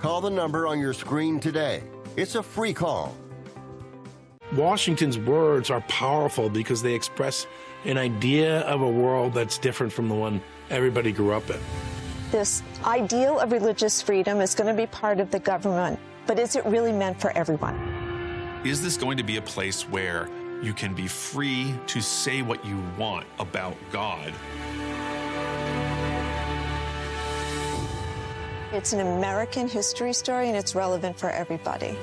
Call the number on your screen today. It's a free call. Washington's words are powerful because they express an idea of a world that's different from the one everybody grew up in. This ideal of religious freedom is going to be part of the government, but is it really meant for everyone? Is this going to be a place where you can be free to say what you want about God? It's an American history story, and it's relevant for everybody.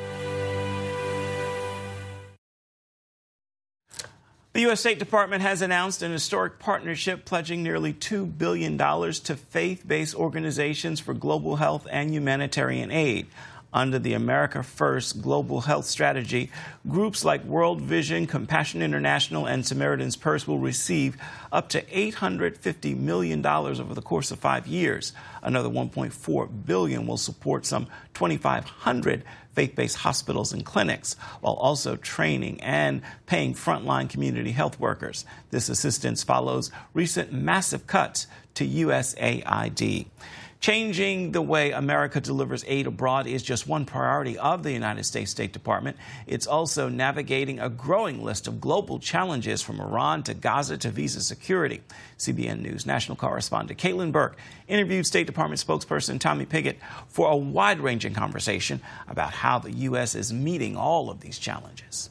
The U.S. State Department has announced an historic partnership pledging nearly $2 billion to faith-based organizations for global health and humanitarian aid. Under the America First Global Health Strategy, groups like World Vision, Compassion International, and Samaritan's Purse will receive up to $850 million over the course of 5 years. Another $1.4 billion will support some 2,500 faith-based hospitals and clinics, while also training and paying frontline community health workers. This assistance follows recent massive cuts to USAID. Changing the way America delivers aid abroad is just one priority of the United States State Department. It's also navigating a growing list of global challenges from Iran to Gaza to visa security. CBN News national correspondent Caitlin Burke interviewed State Department spokesperson Tommy Pigott for a wide-ranging conversation about how the U.S. is meeting all of these challenges.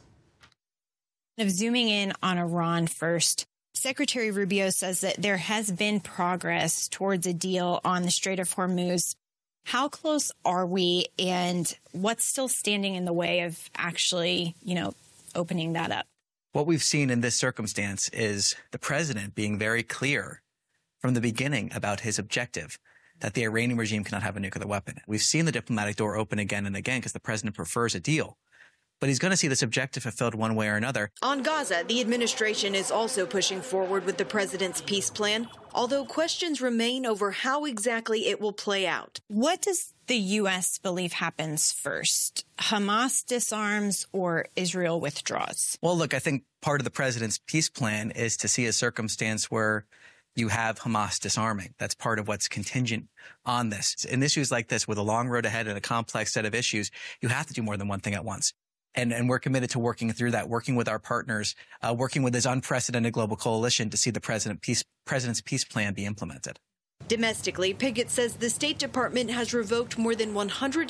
Zooming in on Iran first, Secretary Rubio says that there has been progress towards a deal on the Strait of Hormuz. How close are we, and what's still standing in the way of actually, opening that up? What we've seen in this circumstance is the president being very clear from the beginning about his objective, that the Iranian regime cannot have a nuclear weapon. We've seen the diplomatic door open again and again because the president prefers a deal. But he's going to see this objective fulfilled one way or another. On Gaza, the administration is also pushing forward with the president's peace plan, although questions remain over how exactly it will play out. What does the U.S. believe happens first? Hamas disarms or Israel withdraws? Well, look, I think part of the president's peace plan is to see a circumstance where you have Hamas disarming. That's part of what's contingent on this. In issues like this, with a long road ahead and a complex set of issues, you have to do more than one thing at once. And we're committed to working through that, working with our partners, working with this unprecedented global coalition to see the president's peace plan be implemented. Domestically, Pigott says the State Department has revoked more than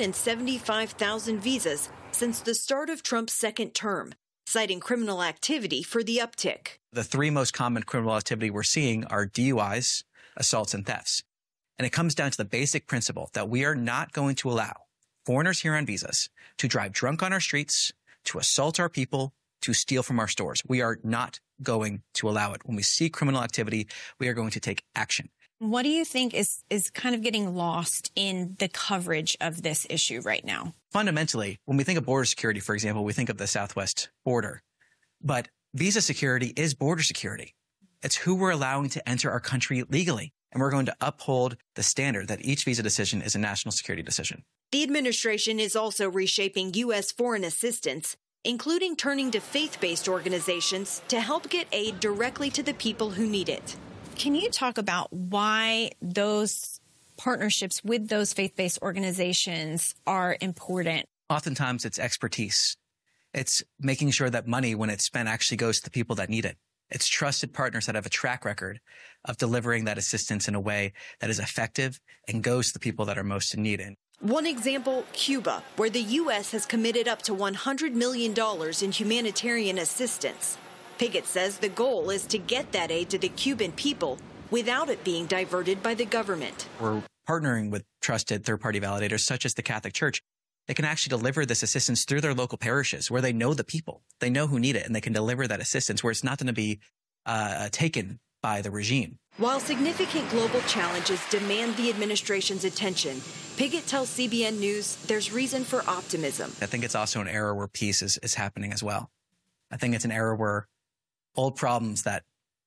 175,000 visas since the start of Trump's second term, citing criminal activity for the uptick. The three most common criminal activity we're seeing are DUIs, assaults, and thefts. And it comes down to the basic principle that we are not going to allow foreigners here on visas to drive drunk on our streets, to assault our people, to steal from our stores. We are not going to allow it. When we see criminal activity, we are going to take action. What do you think is kind of getting lost in the coverage of this issue right now? Fundamentally, when we think of border security, for example, we think of the southwest border. But visa security is border security. It's who we're allowing to enter our country legally. And we're going to uphold the standard that each visa decision is a national security decision. The administration is also reshaping U.S. foreign assistance, including turning to faith-based organizations to help get aid directly to the people who need it. Can you talk about why those partnerships with those faith-based organizations are important? Oftentimes it's expertise. It's making sure that money, when it's spent, actually goes to the people that need it. It's trusted partners that have a track record of delivering that assistance in a way that is effective and goes to the people that are most in need. One example, Cuba, where the U.S. has committed up to $100 million in humanitarian assistance. Pigott says the goal is to get that aid to the Cuban people without it being diverted by the government. We're partnering with trusted third-party validators, such as the Catholic Church. They can actually deliver this assistance through their local parishes where they know the people. They know who need it, and they can deliver that assistance where it's not going to be taken by the regime. While significant global challenges demand the administration's attention, Pigott tells CBN News there's reason for optimism. I think it's also an era where peace is happening as well. I think it's an era where old problems that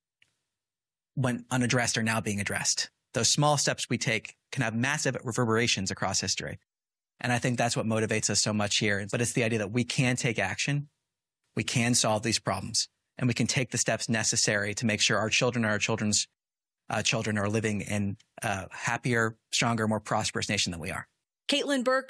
went unaddressed are now being addressed. Those small steps we take can have massive reverberations across history. And I think that's what motivates us so much here. But it's the idea that we can take action, we can solve these problems, and we can take the steps necessary to make sure our children and our children's children are living in a happier, stronger, more prosperous nation than we are. Caitlin Burke,